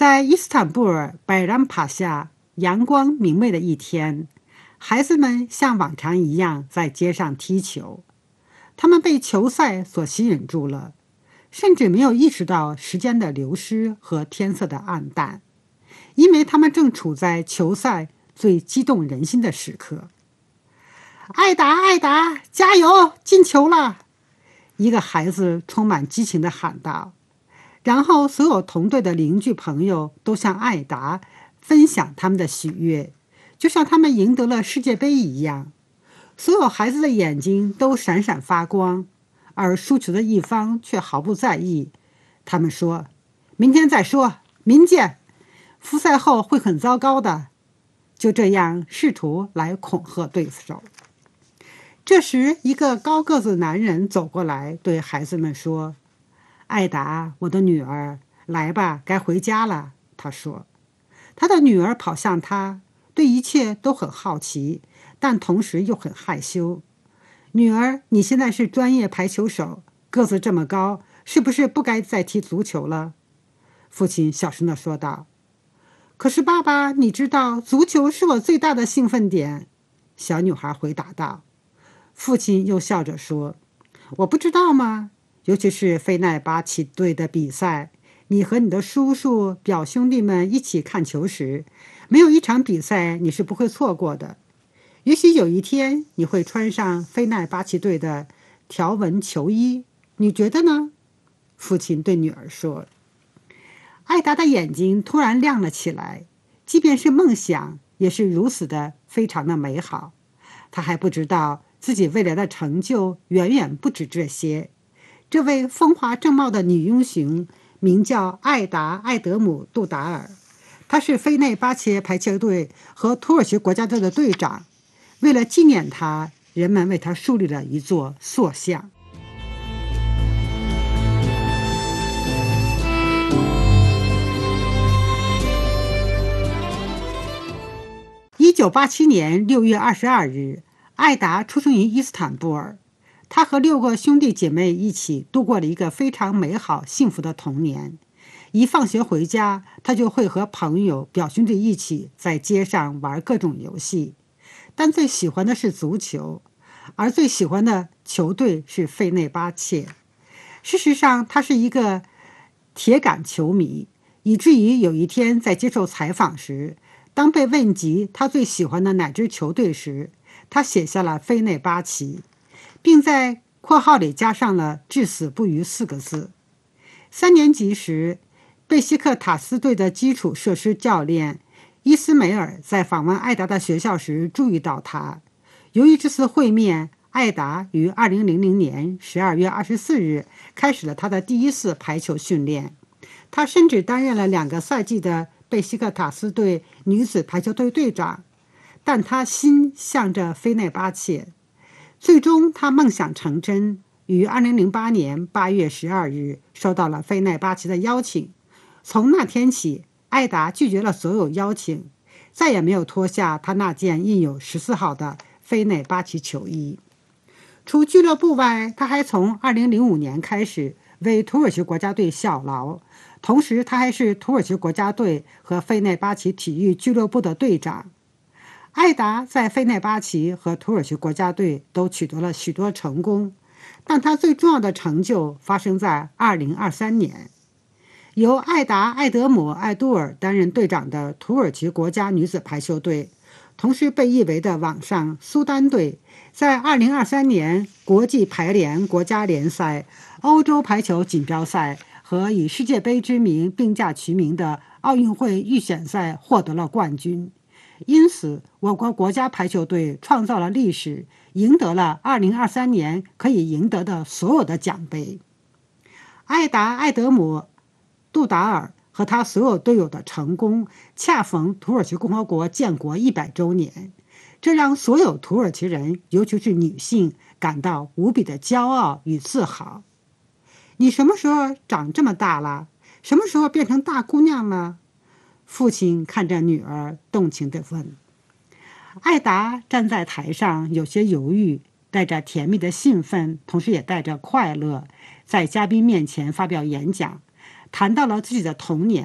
在伊斯坦布尔百然帕夏阳光明媚的一天，孩子们像往常一样在街上踢球。他们被球赛所吸引住了，甚至没有意识到时间的流失和天色的暗淡，因为他们正处在球赛最激动人心的时刻。艾达，艾达，加油，进球了！一个孩子充满激情地喊道。然后所有同队的邻居朋友都向艾达分享他们的喜悦，就像他们赢得了世界杯一样。所有孩子的眼睛都闪闪发光，而输球的一方却毫不在意。他们说：“明天再说，明见。复赛后会很糟糕的。”就这样试图来恐吓对手。这时，一个高个子男人走过来，对孩子们说：“艾达，我的女儿，来吧，该回家了。”他说。他的女儿跑向他，对一切都很好奇，但同时又很害羞。女儿，你现在是专业排球手，个子这么高，是不是不该再踢足球了？父亲小声地说道。可是爸爸，你知道，足球是我最大的兴奋点。小女孩回答道。父亲又笑着说：“我不知道吗？尤其是费奈巴齐队的比赛，你和你的叔叔、表兄弟们一起看球时，没有一场比赛你是不会错过的。也许有一天你会穿上费奈巴齐队的条纹球衣，你觉得呢？”父亲对女儿说。艾达的眼睛突然亮了起来，即便是梦想，也是如此的非常的美好。她还不知道自己未来的成就远远不止这些。这位风华正茂的女英雄名叫艾达·艾德姆·杜达尔，她是费内巴切排球队和土耳其国家队的队长。为了纪念她，人们为她树立了一座塑像。1987年6月22日，艾达出生于伊斯坦布尔。他和6个兄弟姐妹一起度过了一个非常美好幸福的童年。一放学回家，他就会和朋友、表兄弟一起在街上玩各种游戏，但最喜欢的是足球，而最喜欢的球队是费内巴切。事实上，他是一个铁杆球迷，以至于有一天在接受采访时，当被问及他最喜欢的哪支球队时，他写下了费内巴齐，并在括号里加上了“至死不渝”4个字。3年级时，贝西克塔斯队的基础设施教练伊斯梅尔在访问艾达的学校时注意到他。由于这次会面，艾达于2000年12月24日开始了他的第一次排球训练。他甚至担任了2个赛季的贝西克塔斯队女子排球队队长，但他心向着费内巴切。最终他梦想成真，于2008年8月12日收到了费内巴齐的邀请。从那天起，艾达拒绝了所有邀请，再也没有脱下他那件印有14号的费内巴齐球衣。除俱乐部外，他还从2005年开始为土耳其国家队效劳，同时他还是土耳其国家队和费内巴齐体育俱乐部的队长。艾达在费内巴齐和土耳其国家队都取得了许多成功，但他最重要的成就发生在2023年。由艾达·艾德姆·艾杜尔担任队长的土耳其国家女子排球队，同时被译为的网上苏丹队，在2023年国际排联国家联赛、欧洲排球锦标赛和以世界杯之名并驾齐名的奥运会预选赛获得了冠军。因此，我国国家排球队创造了历史，赢得了2023年可以赢得的所有的奖杯。艾达·艾德姆·杜达尔和他所有队友的成功，恰逢土耳其共和国建国100周年，这让所有土耳其人，尤其是女性，感到无比的骄傲与自豪。你什么时候长这么大了？什么时候变成大姑娘了？父亲看着女儿，动情地问。艾达站在台上，有些犹豫，带着甜蜜的兴奋，同时也带着快乐，在嘉宾面前发表演讲，谈到了自己的童年，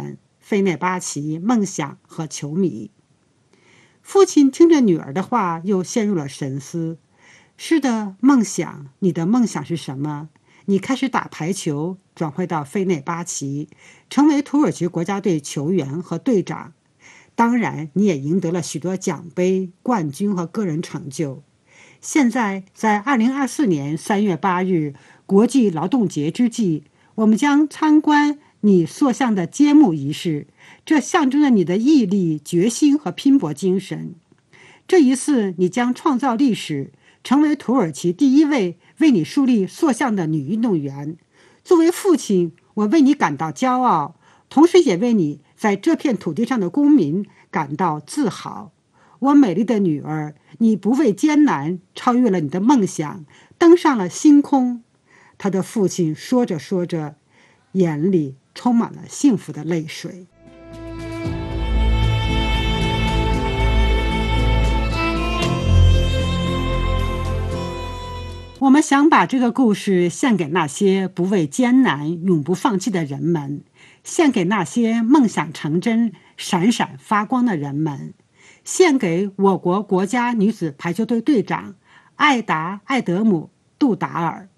费内巴齐、梦想和球迷。父亲听着女儿的话，又陷入了沉思。是的，梦想，你的梦想是什么？你开始打排球，转会到费内巴齐，成为土耳其国家队球员和队长。当然，你也赢得了许多奖杯、冠军和个人成就。现在，在2024年3月8日国际劳动节之际，我们将参观你塑像的揭幕仪式，这象征着你的毅力、决心和拼搏精神。这一次，你将创造历史，成为土耳其第一位为你树立塑像的女运动员。作为父亲，我为你感到骄傲，同时也为你在这片土地上的公民感到自豪。我美丽的女儿，你不畏艰难，超越了你的梦想，登上了星空。他的父亲说着说着，眼里充满了幸福的泪水。我们想把这个故事献给那些不畏艰难、永不放弃的人们，献给那些梦想成真、闪闪发光的人们，献给我国国家女子排球队队长艾达·艾德姆·杜达尔。